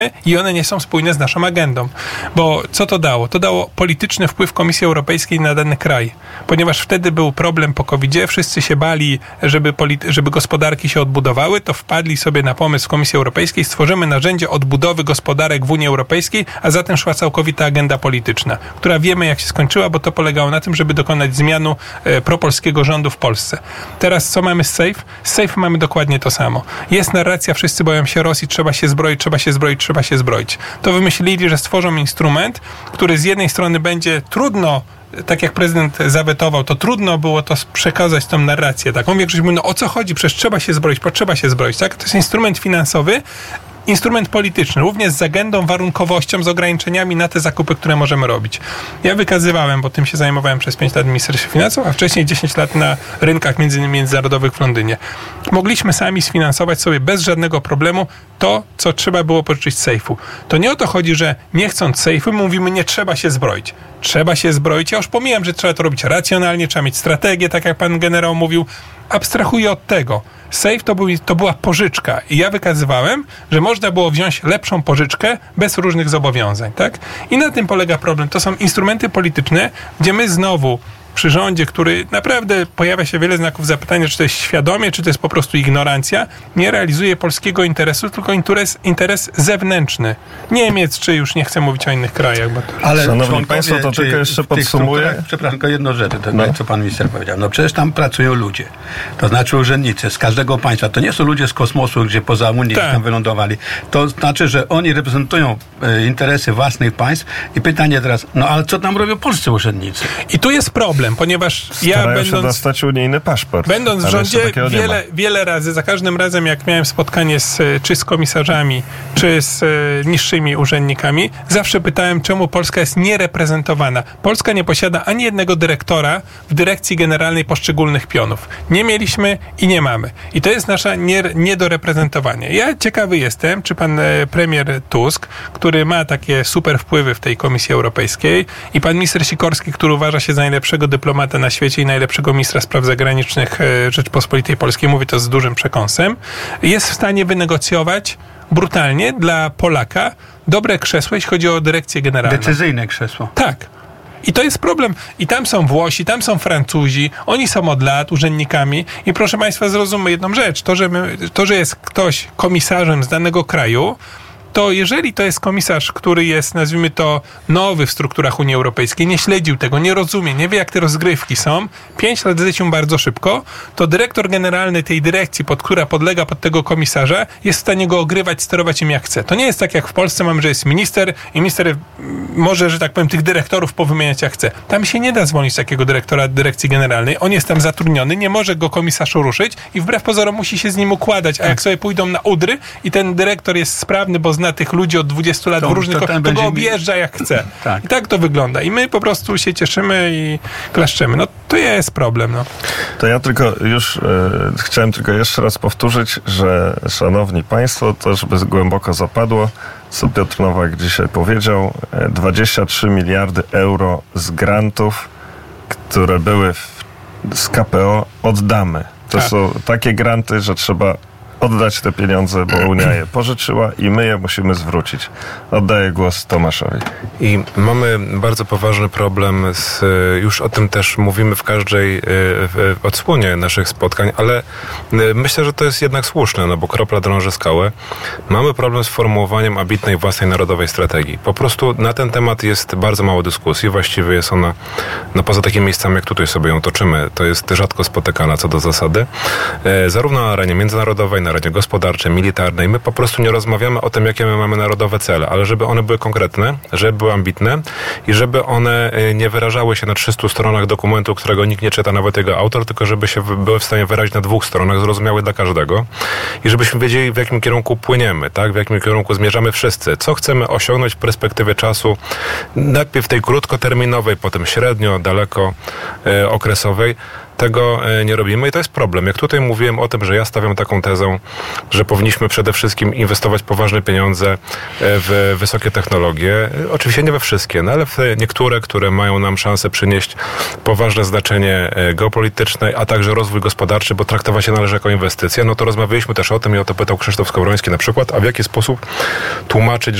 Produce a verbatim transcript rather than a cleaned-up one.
i one nie są spójne z naszą agendą. Bo co to dało? To dało polityczny wpływ Komisji Europejskiej na dany kraj. Ponieważ wtedy był problem po kowidzie, wszyscy się bali, żeby, polity- żeby gospodarki się odbudowały, to wpadli sobie na pomysł w Komisji Europejskiej, stworzymy narzędzie odbudowy gospodarek w Unii Europejskiej, a zatem szła całkowita agenda polityczna, która wiemy jak się skończyła, bo to polegało na tym, żeby dokonać zmianu e, propolskiego rządu w Polsce. Teraz co mamy z SAFE? Z SAFE mamy dokładnie to samo. Jest narracja, wszyscy boją się Rosji, trzeba się zbroić, trzeba się zbroić, trzeba się zbroić. To wymyślili, że stworzą instrument, który z jednej strony będzie trudno, tak jak prezydent zawetował, to trudno było to przekazać tą narrację taką. Większość mówi, no o co chodzi? Przecież trzeba się zbroić, potrzeba się zbroić, tak? To jest instrument finansowy, instrument polityczny, również z agendą, warunkowością, z ograniczeniami na te zakupy, które możemy robić. Ja wykazywałem, bo tym się zajmowałem przez pięć lat w Ministerstwie Finansów, a wcześniej dziesięć lat na rynkach między innymi międzynarodowych w Londynie. Mogliśmy sami sfinansować sobie bez żadnego problemu to, co trzeba było pożyczyć z sejfu. To nie o to chodzi, że nie chcąc sejfu, mówimy, nie trzeba się zbroić. Trzeba się zbroić. Ja już pomijam, że trzeba to robić racjonalnie, trzeba mieć strategię, tak jak pan generał mówił. Abstrahuję od tego. SAFE to, był, to była pożyczka i ja wykazywałem, że można było wziąć lepszą pożyczkę bez różnych zobowiązań, tak? I na tym polega problem. To są instrumenty polityczne, gdzie my znowu przy rządzie, który naprawdę pojawia się wiele znaków zapytania, czy to jest świadomie, czy to jest po prostu ignorancja, nie realizuje polskiego interesu, tylko interes, interes zewnętrzny. Niemiec, czy już nie chcę mówić o innych krajach. Bo to... Ale szanowni państwo, to tylko jeszcze podsumuję. Przepraszam, tylko jedną rzecz, to no. co pan minister powiedział. No przecież tam pracują ludzie. To znaczy urzędnicy z każdego państwa. To nie są ludzie z kosmosu, gdzie poza Unią tak. tam wylądowali. To znaczy, że oni reprezentują e, interesy własnych państw i pytanie teraz, no ale co tam robią polscy urzędnicy? I tu jest problem. Ponieważ ja Starają będąc, się dostać unijny paszport. Będąc w rządzie wiele, wiele razy, za każdym razem jak miałem spotkanie z, czy z komisarzami, czy z e, niższymi urzędnikami, zawsze pytałem, czemu Polska jest niereprezentowana. Polska nie posiada ani jednego dyrektora w dyrekcji generalnej poszczególnych pionów. Nie mieliśmy i nie mamy. I to jest nasza nie, niedoreprezentowanie. Ja ciekawy jestem, czy pan e, premier Tusk, który ma takie super wpływy w tej Komisji Europejskiej i pan minister Sikorski, który uważa się za najlepszego dyplomata na świecie i najlepszego ministra spraw zagranicznych Rzeczypospolitej Polskiej, mówię to z dużym przekąsem, jest w stanie wynegocjować brutalnie dla Polaka dobre krzesło, jeśli chodzi o dyrekcję generalną. Decyzyjne krzesło. Tak. I to jest problem. I tam są Włosi, tam są Francuzi, oni są od lat urzędnikami i proszę państwa, zrozummy jedną rzecz. To, że, my, to, że jest ktoś komisarzem z danego kraju, to jeżeli to jest komisarz, który jest, nazwijmy to, nowy w strukturach Unii Europejskiej, nie śledził tego, nie rozumie, nie wie, jak te rozgrywki są, pięć lat zlecił bardzo szybko, to dyrektor generalny tej dyrekcji, pod która podlega pod tego komisarza, jest w stanie go ogrywać, sterować im jak chce. To nie jest tak, jak w Polsce mamy, że jest minister i minister może, że tak powiem, tych dyrektorów powymieniać jak chce. Tam się nie da zwolnić takiego dyrektora dyrekcji generalnej. On jest tam zatrudniony, nie może go komisarz ruszyć i wbrew pozorom musi się z nim układać, a jak sobie pójdą na udry i ten dyrektor jest sprawny, bo zna tych ludzi od dwudziestu lat to, w różnych, to, to, to go objeżdża jak chce. tak. I tak to wygląda. I my po prostu się cieszymy i klaszczemy. No to jest problem. No. To ja tylko już e, chciałem tylko jeszcze raz powtórzyć, że szanowni państwo, to żeby głęboko zapadło, co Piotr Nowak dzisiaj powiedział, dwadzieścia trzy miliardy euro z grantów, które były w, z K P O, oddamy. To tak. są takie granty, że trzeba oddać te pieniądze, bo Unia je pożyczyła i my je musimy zwrócić. Oddaję głos Tomaszowi. I mamy bardzo poważny problem z, już o tym też mówimy w każdej w odsłonie naszych spotkań, ale myślę, że to jest jednak słuszne, no bo kropla drąży skałę. Mamy problem z formułowaniem ambitnej własnej narodowej strategii. Po prostu na ten temat jest bardzo mało dyskusji. Właściwie jest ona, no poza takimi miejscami, jak tutaj sobie ją toczymy, to jest rzadko spotykana co do zasady. Zarówno na arenie międzynarodowej, na arenie gospodarczej, militarnej. My po prostu nie rozmawiamy o tym, jakie my mamy narodowe cele, ale żeby one były konkretne, żeby były ambitne i żeby one nie wyrażały się na trzystu stronach dokumentu, którego nikt nie czyta, nawet jego autor, tylko żeby się były w stanie wyrazić na dwóch stronach, zrozumiałe dla każdego i żebyśmy wiedzieli, w jakim kierunku płyniemy, tak? W jakim kierunku zmierzamy wszyscy, co chcemy osiągnąć w perspektywie czasu, najpierw tej krótkoterminowej, potem średnio, daleko e, okresowej, tego nie robimy i to jest problem. Jak tutaj mówiłem o tym, że ja stawiam taką tezę, że powinniśmy przede wszystkim inwestować poważne pieniądze w wysokie technologie. Oczywiście nie we wszystkie, no ale w niektóre, które mają nam szansę przynieść poważne znaczenie geopolityczne, a także rozwój gospodarczy, bo traktować się należy jako inwestycja. No to rozmawialiśmy też o tym i o to pytał Krzysztof Skowroński na przykład, a w jaki sposób tłumaczyć,